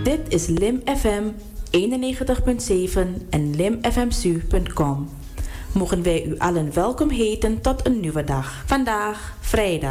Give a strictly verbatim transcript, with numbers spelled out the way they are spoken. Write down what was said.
Dit is Lim F M eenennegentig punt zeven en limfmsu punt com. Mogen wij u allen welkom heten tot een nieuwe dag. Vandaag, vrijdag.